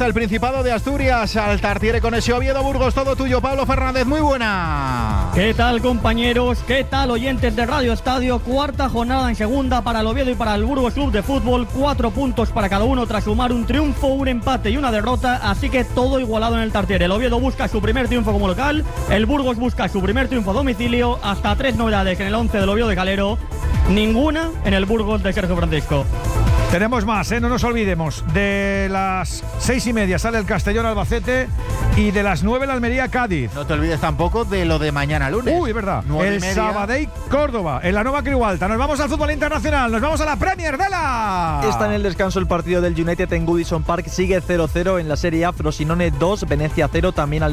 hasta el Principado de Asturias, al Tartiere con ese Oviedo Burgos, todo tuyo, Pablo Fernández, muy buena. ¿Qué tal, compañeros? ¿Qué tal, oyentes de Radio Estadio? Cuarta jornada en segunda para el Oviedo y para el Burgos Club de Fútbol, 4 puntos para cada uno tras sumar un triunfo, un empate y una derrota, así que todo igualado en el Tartiere. El Oviedo busca su primer triunfo como local, el Burgos busca su primer triunfo a domicilio, hasta 3 novedades en el 11 del Oviedo de Calero, ninguna en el Burgos de Sergio Francisco. Tenemos más, no nos olvidemos. De las 6:30 sale el Castellón Albacete y de las 9 la Almería Cádiz. No te olvides tampoco de lo de mañana lunes. Uy, verdad. 9:30. El Sabadell Córdoba, en la Nova Creu Alta. Nos vamos al fútbol internacional, nos vamos a la Premier de la... Está en el descanso el partido del United en Goodison Park, sigue 0-0 en la Serie A, Frosinone 2, Venecia 0, también al